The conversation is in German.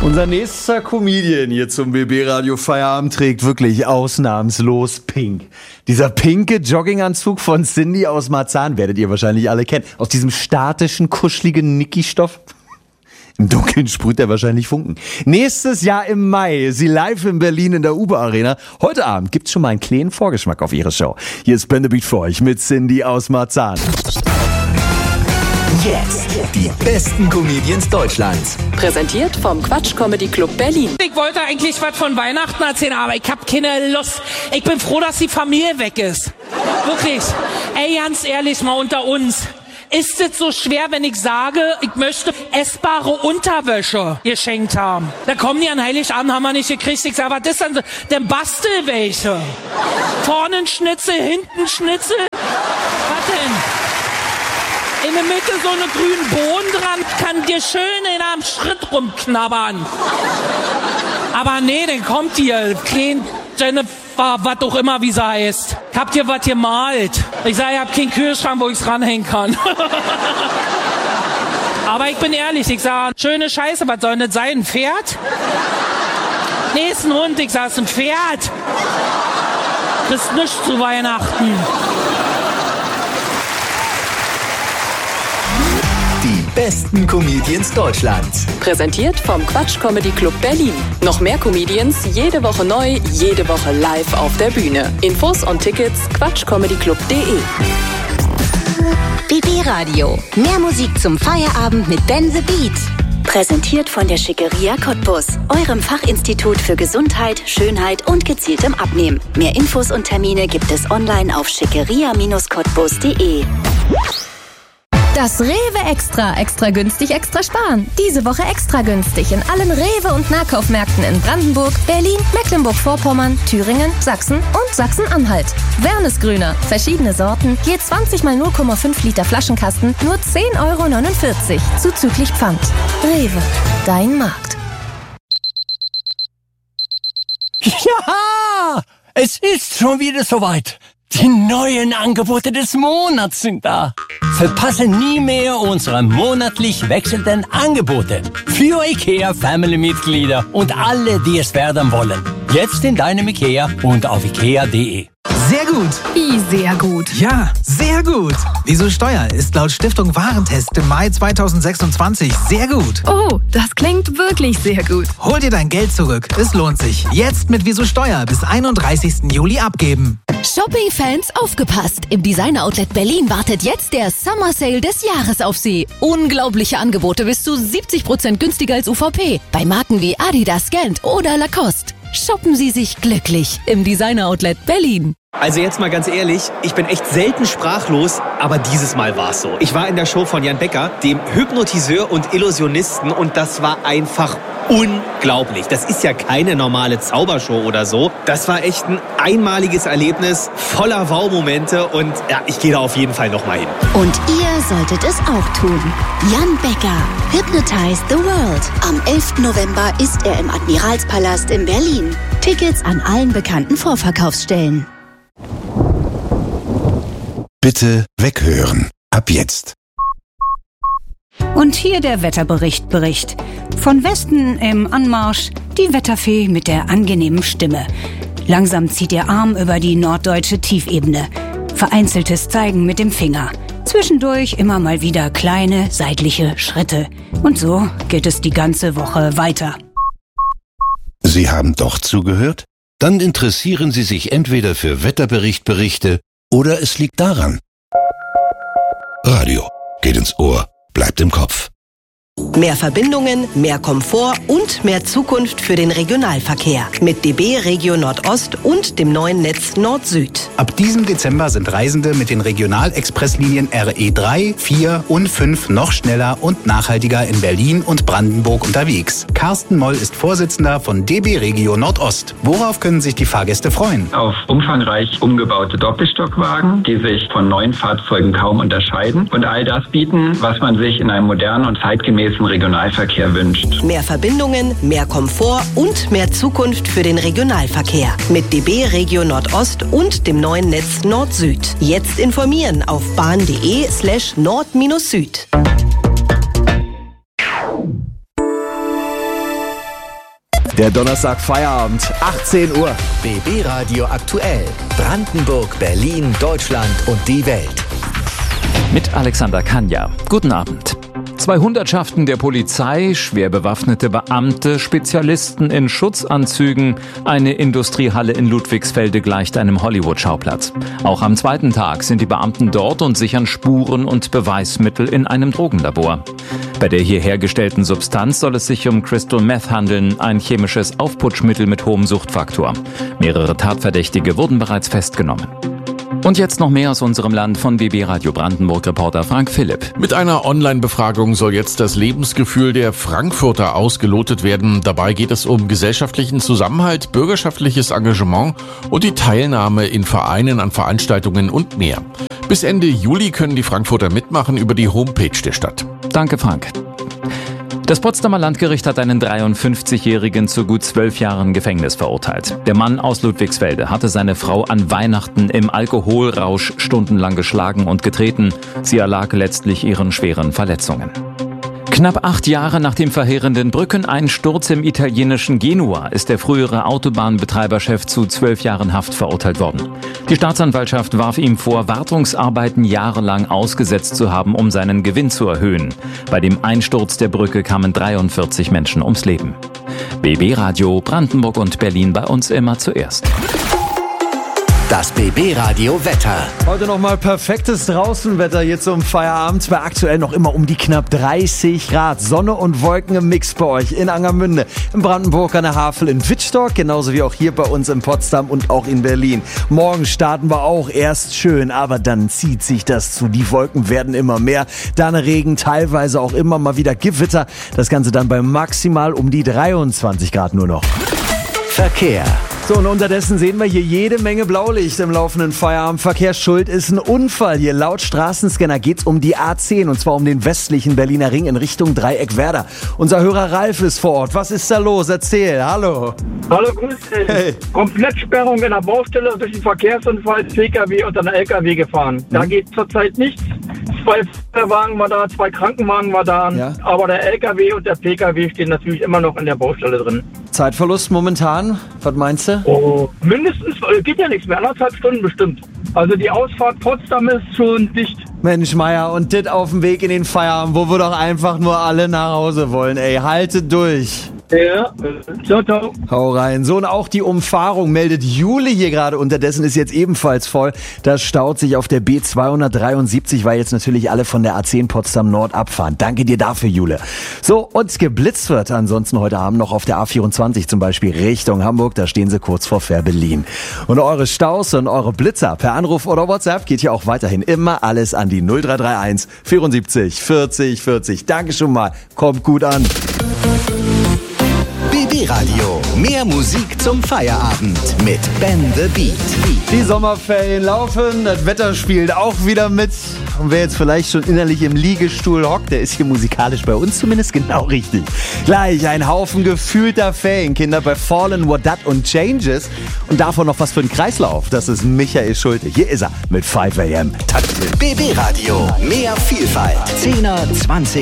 Unser nächster Comedian hier zum BB Radio Feierabend trägt wirklich ausnahmslos pink. Dieser pinke Jogginganzug von Cindy aus Marzahn werdet ihr wahrscheinlich alle kennen. Aus diesem statischen, kuscheligen Niki-Stoff. Im Dunkeln sprüht er wahrscheinlich Funken. Nächstes Jahr im Mai ist sie live in Berlin in der Uber Arena. Heute Abend gibt's schon mal einen kleinen Vorgeschmack auf ihre Show. Hier ist Ben the Beat für euch mit Cindy aus Marzahn. Jetzt die besten Comedians Deutschlands. Präsentiert vom Quatsch Comedy Club Berlin. Ich wollte eigentlich was von Weihnachten erzählen, aber ich hab keine Lust. Ich bin froh, dass die Familie weg ist. Wirklich. Ey, ganz ehrlich, mal unter uns. Ist es so schwer, wenn ich sage, ich möchte essbare Unterwäsche geschenkt haben? Da kommen die an Heiligabend, haben wir nicht gekriegt. Ich sage, was ist denn so? Dann bastel welche. Vorne ein Schnitzel, hinten ein Schnitzel. Was denn? In der Mitte so eine grünen Bohnen dran, kann dir schön in einem Schritt rumknabbern. Aber nee, dann kommt ihr, klein Jennifer, was auch immer, wie sie heißt. Habt ihr was gemalt? Ich sage, ich hab keinen Kühlschrank, wo ich's ranhängen kann. Aber ich bin ehrlich, ich sage, schöne Scheiße, was soll das sein? Ein Pferd? Nee, ist ein Hund, ich sage, es ist ein Pferd. Kriegst nichts zu Weihnachten. Die besten Comedians Deutschlands. Präsentiert vom Quatsch Comedy Club Berlin. Noch mehr Comedians, jede Woche neu, jede Woche live auf der Bühne. Infos und Tickets quatschcomedyclub.de. BB Radio. Mehr Musik zum Feierabend mit Ben the Beat. Präsentiert von der Schickeria Cottbus, eurem Fachinstitut für Gesundheit, Schönheit und gezieltem Abnehmen. Mehr Infos und Termine gibt es online auf schickeria-cottbus.de. Das Rewe Extra. Extra günstig, extra sparen. Diese Woche extra günstig in allen Rewe- und Nahkaufmärkten in Brandenburg, Berlin, Mecklenburg-Vorpommern, Thüringen, Sachsen und Sachsen-Anhalt. Wernesgrüner. Verschiedene Sorten. Je 20 mal 0,5 Liter Flaschenkasten. Nur 10,49 € zuzüglich Pfand. Rewe. Dein Markt. Ja! Es ist schon wieder soweit. Die neuen Angebote des Monats sind da. Verpasse nie mehr unsere monatlich wechselnden Angebote. Für IKEA-Family-Mitglieder und alle, die es werden wollen. Jetzt in deinem IKEA und auf ikea.de. Sehr gut. Wie sehr gut. Ja, sehr gut. Wieso Steuer ist laut Stiftung Warentest im Mai 2026 sehr gut. Oh, das klingt wirklich sehr gut. Hol dir dein Geld zurück. Es lohnt sich. Jetzt mit Wieso Steuer bis 31. Juli abgeben. Shopping-Fans aufgepasst! Im Designer-Outlet Berlin wartet jetzt der Summer Sale des Jahres auf Sie. Unglaubliche Angebote bis zu 70% günstiger als UVP. Bei Marken wie Adidas, Gant oder Lacoste. Shoppen Sie sich glücklich im Designer-Outlet Berlin. Also jetzt mal ganz ehrlich, ich bin echt selten sprachlos, aber dieses Mal war es so. Ich war in der Show von Jan Becker, dem Hypnotiseur und Illusionisten, und das war einfach unglaublich. Das ist ja keine normale Zaubershow oder so. Das war echt ein einmaliges Erlebnis, voller Wow-Momente, und ja, ich gehe da auf jeden Fall nochmal hin. Und ihr solltet es auch tun. Jan Becker, Hypnotize the World. Am 11. November ist er im Admiralspalast in Berlin. Tickets an allen bekannten Vorverkaufsstellen. Bitte weghören. Ab jetzt. Und hier der Wetterbericht. Von Westen im Anmarsch die Wetterfee mit der angenehmen Stimme. Langsam zieht ihr Arm über die norddeutsche Tiefebene. Vereinzeltes Zeigen mit dem Finger. Zwischendurch immer mal wieder kleine seitliche Schritte. Und so geht es die ganze Woche weiter. Sie haben doch zugehört? Dann interessieren Sie sich entweder für Wetterberichte oder es liegt daran. Radio geht ins Ohr, bleibt im Kopf. Mehr Verbindungen, mehr Komfort und mehr Zukunft für den Regionalverkehr. Mit DB Regio Nordost und dem neuen Netz Nord-Süd. Ab diesem Dezember sind Reisende mit den Regionalexpresslinien RE3, 4 und 5 noch schneller und nachhaltiger in Berlin und Brandenburg unterwegs. Carsten Moll ist Vorsitzender von DB Regio Nordost. Worauf können sich die Fahrgäste freuen? Auf umfangreich umgebaute Doppelstockwagen, die sich von neuen Fahrzeugen kaum unterscheiden und all das bieten, was man sich in einem modernen und zeitgemäßen Regionalverkehr wünscht. Mehr Verbindungen, mehr Komfort und mehr Zukunft für den Regionalverkehr. Mit DB Regio Nordost und dem neuen Netz Nord-Süd. Jetzt informieren auf bahn.de/nord-süd. Der Donnerstag Feierabend, 18 Uhr. BB Radio aktuell. Brandenburg, Berlin, Deutschland und die Welt. Mit Alexander Kanja. Guten Abend. 2 Hundertschaften der Polizei, schwer bewaffnete Beamte, Spezialisten in Schutzanzügen. Eine Industriehalle in Ludwigsfelde gleicht einem Hollywood-Schauplatz. Auch am zweiten Tag sind die Beamten dort und sichern Spuren und Beweismittel in einem Drogenlabor. Bei der hier hergestellten Substanz soll es sich um Crystal Meth handeln, ein chemisches Aufputschmittel mit hohem Suchtfaktor. Mehrere Tatverdächtige wurden bereits festgenommen. Und jetzt noch mehr aus unserem Land von BB Radio Brandenburg-Reporter Frank Philipp. Mit einer Online-Befragung soll jetzt das Lebensgefühl der Frankfurter ausgelotet werden. Dabei geht es um gesellschaftlichen Zusammenhalt, bürgerschaftliches Engagement und die Teilnahme in Vereinen an Veranstaltungen und mehr. Bis Ende Juli können die Frankfurter mitmachen über die Homepage der Stadt. Danke, Frank. Das Potsdamer Landgericht hat einen 53-Jährigen zu gut 12 Jahren Gefängnis verurteilt. Der Mann aus Ludwigsfelde hatte seine Frau an Weihnachten im Alkoholrausch stundenlang geschlagen und getreten. Sie erlag letztlich ihren schweren Verletzungen. Knapp 8 Jahre nach dem verheerenden Brückeneinsturz im italienischen Genua ist der frühere Autobahnbetreiberchef zu 12 Jahren Haft verurteilt worden. Die Staatsanwaltschaft warf ihm vor, Wartungsarbeiten jahrelang ausgesetzt zu haben, um seinen Gewinn zu erhöhen. Bei dem Einsturz der Brücke kamen 43 Menschen ums Leben. BB Radio Brandenburg und Berlin bei uns immer zuerst. Das BB Radio Wetter. Heute nochmal perfektes Draußenwetter hier zum Feierabend. Bei aktuell noch immer um die knapp 30 Grad. Sonne und Wolken im Mix bei euch in Angermünde, in Brandenburg an der Havel, in Wittstock, genauso wie auch hier bei uns in Potsdam und auch in Berlin. Morgen starten wir auch erst schön, aber dann zieht sich das zu. Die Wolken werden immer mehr. Dann Regen, teilweise auch immer mal wieder Gewitter. Das Ganze dann bei maximal um die 23 Grad nur noch. Verkehr. So, und unterdessen sehen wir hier jede Menge Blaulicht im laufenden Feierabendverkehr. Schuld ist ein Unfall. Hier laut Straßenscanner geht's um die A10 und zwar um den westlichen Berliner Ring in Richtung Dreieck-Werder. Unser Hörer Ralf ist vor Ort. Was ist da los? Erzähl. Hallo. Hallo, grüß dich. Hey. Komplettsperrung in der Baustelle durch den Verkehrsunfall, PKW und dann LKW gefahren. Da geht zurzeit nichts. 2 Feuerwagen war da, 2 Krankenwagen war da, ja. Aber der LKW und der PKW stehen natürlich immer noch in der Baustelle drin. Zeitverlust momentan? Was meinst du? Oh, mindestens, geht ja nichts mehr, 1,5 Stunden bestimmt. Also die Ausfahrt Potsdam ist schon dicht. Mensch, Meier, und dit auf dem Weg in den Feierabend, wo wir doch einfach nur alle nach Hause wollen, ey. Haltet durch. Ja, ciao, ciao. Hau rein. So, und auch die Umfahrung meldet Jule hier gerade. Unterdessen ist jetzt ebenfalls voll. Das staut sich auf der B273, weil jetzt natürlich alle von der A10 Potsdam Nord abfahren. Danke dir dafür, Jule. So, und geblitzt wird ansonsten heute Abend noch auf der A24 zum Beispiel Richtung Hamburg. Da stehen sie kurz vor Fährberlin. Und eure Staus und eure Blitzer per Anruf oder WhatsApp geht hier auch weiterhin immer alles an die 0331 74 40 40. Danke schon mal. Kommt gut an. BB Radio. Mehr Musik zum Feierabend mit Ben the Beat. Die Sommerferien laufen, das Wetter spielt auch wieder mit. Und wer jetzt vielleicht schon innerlich im Liegestuhl hockt, der ist hier musikalisch bei uns zumindest genau richtig. Gleich ein Haufen gefühlter Ferienkinder bei Fallen, What Dat und Changes. Und davon noch was für den Kreislauf. Das ist Michael Schulte. Hier ist er mit 5 AM. BB Radio. Mehr Vielfalt. 10er, 20